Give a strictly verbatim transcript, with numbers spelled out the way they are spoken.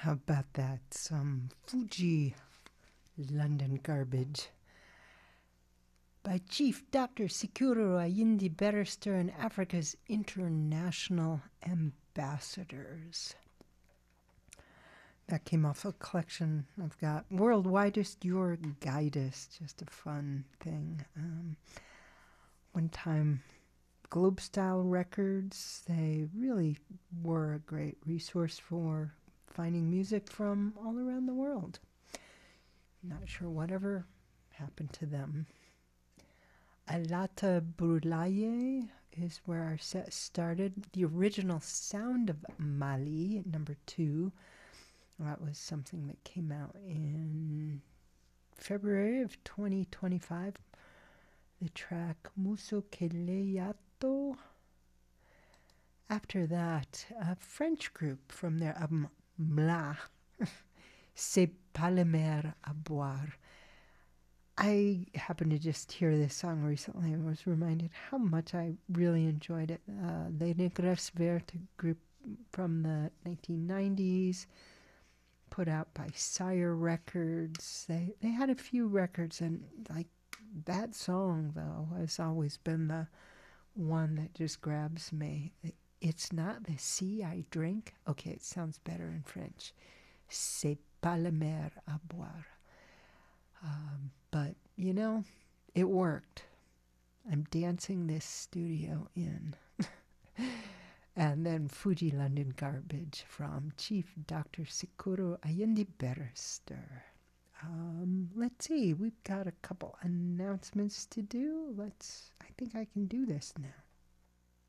How about that? Some Fuji London Garbage by Chief Doctor Sikuru Ayindi Barrister and Africa's international ambassadors. That came off a collection I've got. World Widest, Your Guidest. Just a fun thing. Um, one time, Globe Style Records, they really were a great resource for finding music from all around the world. Not sure whatever happened to them. Alata Brulaye is where our set started. The original Sound of Mali, number two. That was something that came out in February of twenty twenty-five. The track Muso Keleyato. After that, a French group from their album Mla, C'est pas la mer à boire. I happened to just hear this song recently and was reminded how much I really enjoyed it. Uh, Les Negres Verts, a group from the nineteen nineties, put out by Sire Records. They they had a few records, and like that song though has always been the one that just grabs me. It's not the sea I drink. Okay, it sounds better in French. C'est pas la mer à boire. Um, but, you know, it worked. I'm dancing this studio in. And then Fuji London Garbage from Chief Doctor Sikuru Ayindi Barrister. Um, let's see, we've got a couple announcements to do. Let's, I think I can do this now.